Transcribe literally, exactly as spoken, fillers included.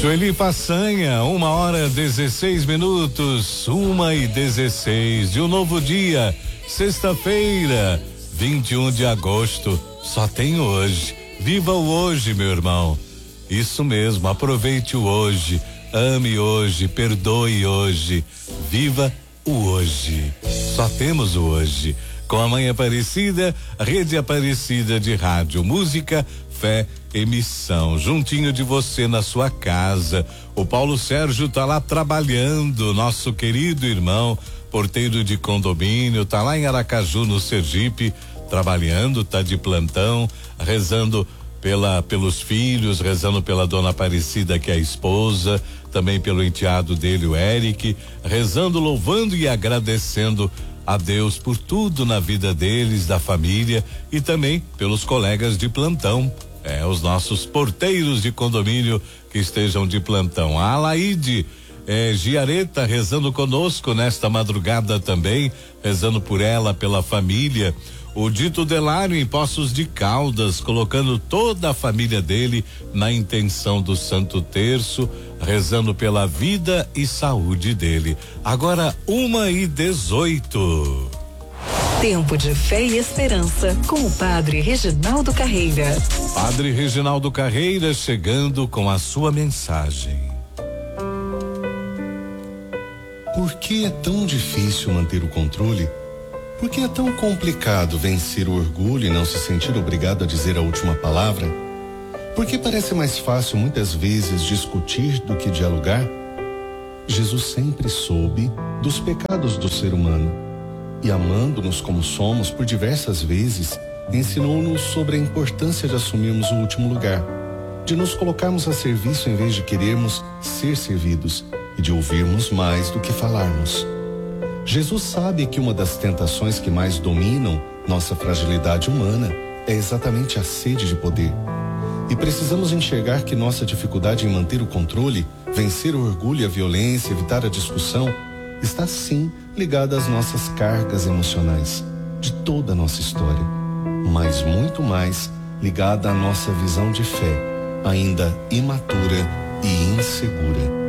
Sueli Façanha, uma hora dezesseis minutos, uma e dezesseis de um novo dia, sexta-feira, vinte e um de agosto. Só tem hoje. Viva o hoje, meu irmão. Isso mesmo, aproveite o hoje, ame hoje, perdoe hoje, viva o hoje. Só temos o hoje. Com a Mãe Aparecida, Rede Aparecida de Rádio, Música, Fé e Missão, juntinho de você na sua casa. O Paulo Sérgio tá lá trabalhando, nosso querido irmão, porteiro de condomínio, tá lá em Aracaju, no Sergipe, trabalhando, tá de plantão, rezando pela pelos filhos, rezando pela dona Aparecida, que é a esposa, também pelo enteado dele, o Eric, rezando, louvando e agradecendo a Deus por tudo na vida deles, da família e também pelos colegas de plantão. É, os nossos porteiros de condomínio que estejam de plantão. A Alaide é, Giareta rezando conosco nesta madrugada também, rezando por ela, pela família. O Dito Delário em Poços de Caldas, colocando toda a família dele na intenção do Santo Terço, rezando pela vida e saúde dele. Agora, uma e dezoito. Tempo de fé e esperança com o Padre Reginaldo Carreira. Padre Reginaldo Carreira chegando com a sua mensagem. Por que é tão difícil manter o controle? Por que é tão complicado vencer o orgulho e não se sentir obrigado a dizer a última palavra? Por que parece mais fácil muitas vezes discutir do que dialogar? Jesus sempre soube dos pecados do ser humano. E amando-nos como somos, por diversas vezes, ensinou-nos sobre a importância de assumirmos o último lugar, de nos colocarmos a serviço em vez de querermos ser servidos e de ouvirmos mais do que falarmos. Jesus sabe que uma das tentações que mais dominam nossa fragilidade humana é exatamente a sede de poder. E precisamos enxergar que nossa dificuldade em manter o controle, vencer o orgulho e a violência, evitar a discussão, está sim ligada às nossas cargas emocionais, de toda a nossa história, mas muito mais ligada à nossa visão de fé, ainda imatura e insegura.